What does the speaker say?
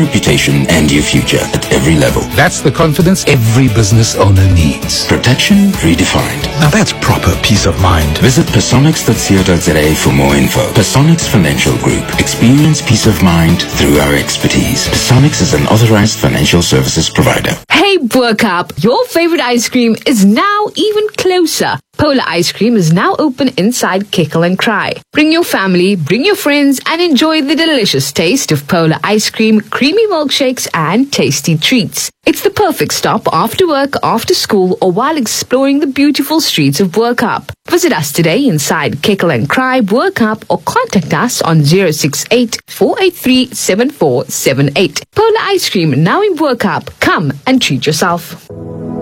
reputation, and your future at every level. That's the confidence every business owner needs. Protection redefined. Now that's proper peace of mind. Visit Personics.co.za for more info. Personics Financial Group. Experience peace of mind through our expertise. Personics is an authorized financial services provider. Hey Burkup, your favorite ice cream is now even closer. Polar Ice Cream is now open inside Kickle and Cry. Bring your family, bring your friends, and enjoy the delicious taste of Polar Ice Cream, creamy milkshakes, and tasty treats. It's the perfect stop after work, after school, or while exploring the beautiful streets of Burkup. Visit us today inside Kickle and Cry, Burkup, or contact us on 068-483-7478. Polar Ice Cream now in Burkup. Come and treat yourself.